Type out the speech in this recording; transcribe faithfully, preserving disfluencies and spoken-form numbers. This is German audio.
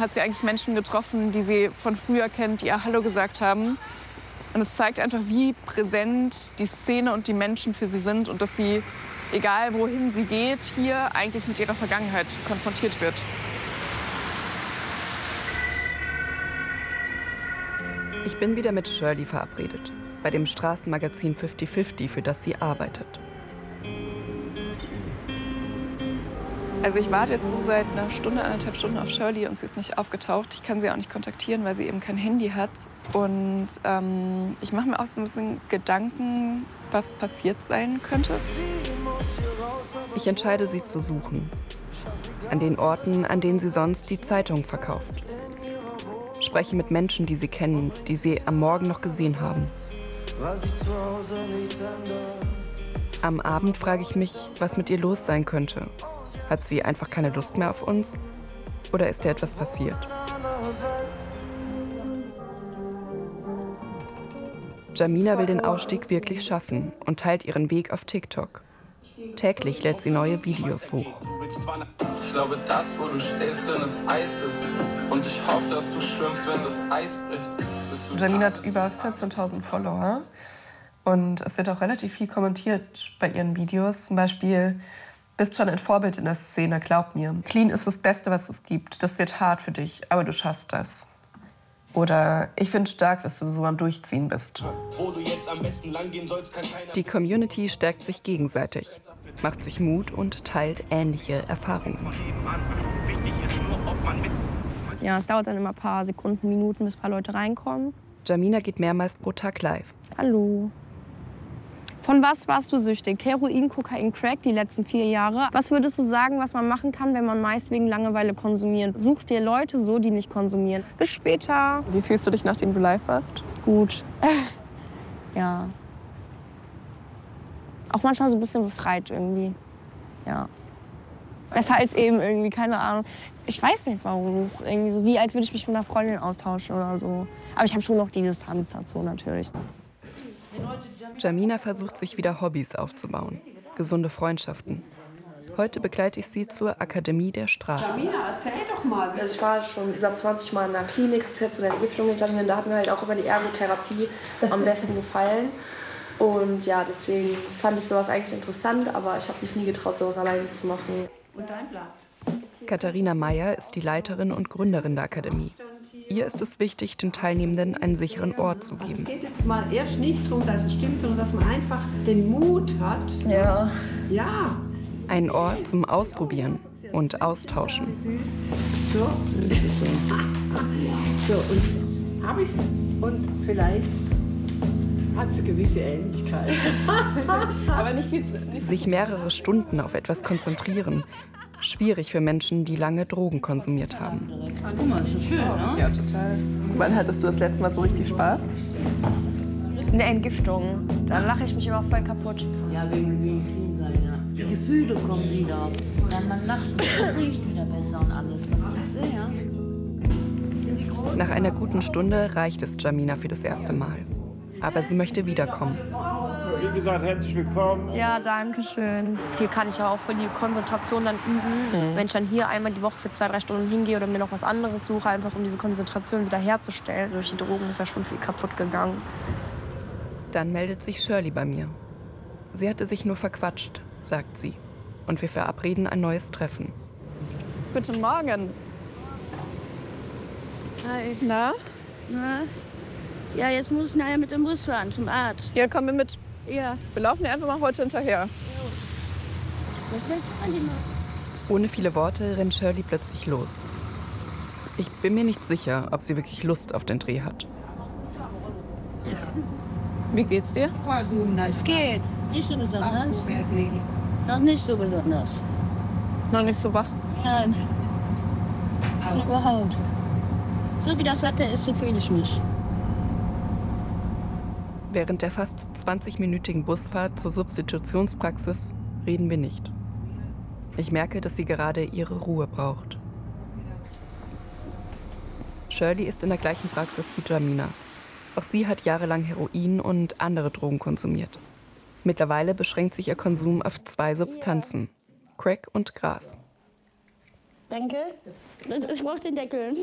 hat sie eigentlich Menschen getroffen, die sie von früher kennt, die ihr Hallo gesagt haben. Und es zeigt einfach, wie präsent die Szene und die Menschen für sie sind und dass sie, egal wohin sie geht, hier eigentlich mit ihrer Vergangenheit konfrontiert wird. Ich bin wieder mit Shirley verabredet, bei dem Straßenmagazin fünfzig fünfzig, für das sie arbeitet. Also ich warte jetzt so seit einer Stunde, anderthalb Stunden auf Shirley und sie ist nicht aufgetaucht. Ich kann sie auch nicht kontaktieren, weil sie eben kein Handy hat. Und ähm, ich mache mir auch so ein bisschen Gedanken, was passiert sein könnte. Ich entscheide, sie zu suchen. An den Orten, an denen sie sonst die Zeitung verkauft. Spreche mit Menschen, die sie kennen, die sie am Morgen noch gesehen haben. Am Abend frage ich mich, was mit ihr los sein könnte. Hat sie einfach keine Lust mehr auf uns? Oder ist ihr etwas passiert? Jamina will den Ausstieg wirklich schaffen und teilt ihren Weg auf TikTok. Täglich lädt sie neue Videos hoch. Ich glaube, das, wo du stehst, dünn ist Eis ist. Und ich hoffe, dass du schwimmst, wenn das Eis bricht. Jamina hat über vierzehntausend Follower. Und es wird auch relativ viel kommentiert bei ihren Videos. Zum Beispiel: bist schon ein Vorbild in der Szene, glaub mir. Clean ist das Beste, was es gibt. Das wird hart für dich, aber du schaffst das. Oder: ich finde stark, dass du so am Durchziehen bist. Die Community stärkt sich gegenseitig, macht sich Mut und teilt ähnliche Erfahrungen. Ja, es dauert dann immer ein paar Sekunden, Minuten, bis ein paar Leute reinkommen. Jamina geht mehrmals pro Tag live. Hallo. Von was warst du süchtig? Heroin, Kokain, Crack die letzten vier Jahre. Was würdest du sagen, was man machen kann, wenn man meist wegen Langeweile konsumiert? Such dir Leute so, die nicht konsumieren. Bis später. Wie fühlst du dich, nachdem du live warst? Gut. Ja. Auch manchmal so ein bisschen befreit irgendwie. Ja. Besser als eben irgendwie, keine Ahnung. Ich weiß nicht, warum. Es ist irgendwie so, wie als würde ich mich mit einer Freundin austauschen oder so. Aber ich habe schon noch die Distanz dazu natürlich. Jamina versucht, sich wieder Hobbys aufzubauen. Gesunde Freundschaften. Heute begleite ich sie zur Akademie der Straße. Jamina, erzähl doch mal. Also ich war schon über zwanzig Mal in der Klinik, habe jetzt eine Entwicklung hinter mir. Da hat mir halt auch über die Ergotherapie am besten gefallen. Und ja, deswegen fand ich sowas eigentlich interessant, aber ich habe mich nie getraut, sowas alleine zu machen. Und dein Blatt? Katharina Meyer ist die Leiterin und Gründerin der Akademie. Ihr ist es wichtig, den Teilnehmenden einen sicheren Ort zu geben. Es geht jetzt mal erst nicht darum, dass es stimmt, sondern dass man einfach den Mut hat. Ja. Ja. Ein Ort zum Ausprobieren und Austauschen. So, so und jetzt habe ich's und vielleicht hat es eine gewisse Ähnlichkeit. Aber nicht viel. Nicht Sich mehrere Stunden auf etwas konzentrieren. Schwierig für Menschen, die lange Drogen konsumiert haben. Guck mal, ist das schön, ne? Ja, total. Wann hattest du das letzte Mal so richtig Spaß? Eine Entgiftung. Dann lache ich mich immer voll kaputt. Ja, wegen dem Clean sein, ja. Die Gefühle kommen wieder. Dann man lacht, man riecht wieder besser und alles. Das ist sehr. Nach einer guten Stunde reicht es Jamina für das erste Mal. Aber sie möchte wiederkommen. Wie gesagt, herzlich willkommen. Ja, danke schön. Hier kann ich ja auch voll die Konzentration dann üben. Mhm. Wenn ich dann hier einmal die Woche für zwei, drei Stunden hingehe oder mir noch was anderes suche, einfach um diese Konzentration wieder herzustellen. Durch die Drogen ist ja schon viel kaputt gegangen. Dann meldet sich Shirley bei mir. Sie hatte sich nur verquatscht, sagt sie. Und wir verabreden ein neues Treffen. Guten Morgen. Hi. Na? Na? Ja, jetzt muss ich nachher mit dem Bus fahren zum Arzt. Ja, kommen wir mit. Ja. Wir laufen dir einfach mal heute hinterher. Was willst du an die machen? Ohne viele Worte rennt Shirley plötzlich los. Ich bin mir nicht sicher, ob sie wirklich Lust auf den Dreh hat. Wie geht's dir? Es geht. Nicht so besonders. Noch nicht so besonders. Noch nicht so wach? Nein. Überhaupt. So wie das Wetter ist, so fühle ich mich. Während der fast zwanzigminütigen Busfahrt zur Substitutionspraxis reden wir nicht. Ich merke, dass sie gerade ihre Ruhe braucht. Shirley ist in der gleichen Praxis wie Jamina. Auch sie hat jahrelang Heroin und andere Drogen konsumiert. Mittlerweile beschränkt sich ihr Konsum auf zwei Substanzen: Crack und Gras. Danke. Ich brauche den Deckel.